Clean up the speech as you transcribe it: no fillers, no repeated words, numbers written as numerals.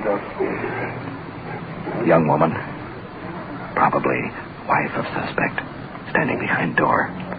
Young woman. Probably wife of suspect. Standing behind door.